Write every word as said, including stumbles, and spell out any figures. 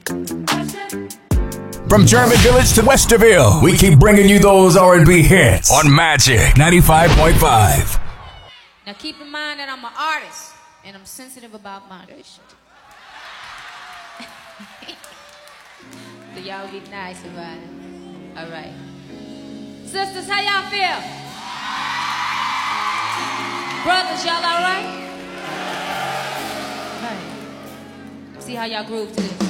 From German Village to Westerville, we keep bringing you those R and B hits on Magic ninety-five point five. Now keep in mind that I'm an artist, and I'm sensitive about moderation. So y'all be nice about it. All right. Sisters, how y'all feel? Brothers, y'all all right? All right. See how y'all groove to this.